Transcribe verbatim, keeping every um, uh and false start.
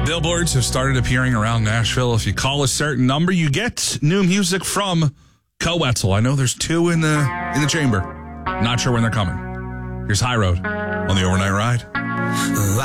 Billboards have started appearing around Nashville. If you call a certain number, you get new music from Coetzel. I know there's two in the in the chamber. Not sure when they're coming. Here's High Road on the Overnight Ride.